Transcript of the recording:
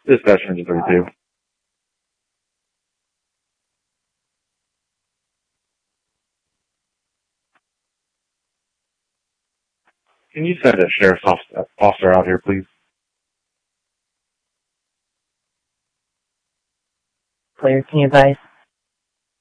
Dispatch engine 32. Can you send a sheriff's officer out here, please? Clear, can you advise?